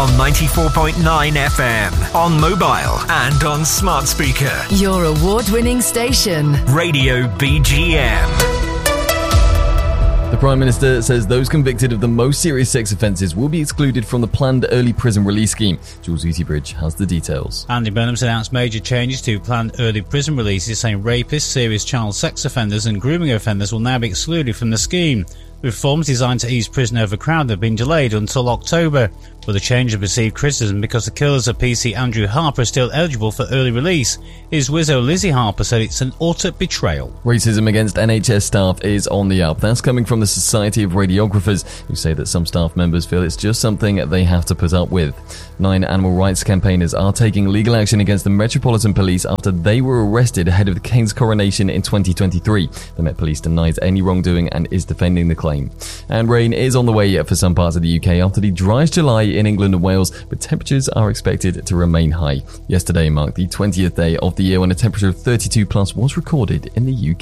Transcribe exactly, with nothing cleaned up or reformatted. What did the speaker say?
on ninety-four point nine F M, on mobile and on smart speaker. Your award-winning station. Radio B G M. The Prime Minister says those convicted of the most serious sex offences will be excluded from the planned early prison release scheme. Jules Utibridge has the details. Andy Burnham's announced major changes to planned early prison releases, saying rapists, serious child sex offenders and grooming offenders will now be excluded from the scheme. Reforms designed to ease prison overcrowding have been delayed until October, but the change has received criticism because the killers of P C Andrew Harper are still eligible for early release. His widow Lizzie Harper said it's an utter betrayal. Racism against N H S staff is on the up. That's coming from the Society of Radiographers, who say that some staff members feel it's just something they have to put up with. Nine animal rights campaigners are taking legal action against the Metropolitan Police after they were arrested ahead of the King's coronation in twenty twenty-three. The Met Police denies any wrongdoing and is defending the claim. And rain is on the way for some parts of the U K after the driest July in England and Wales, but temperatures are expected to remain high. Yesterday marked the twentieth day of the year when a temperature of thirty-two plus was recorded in the U K.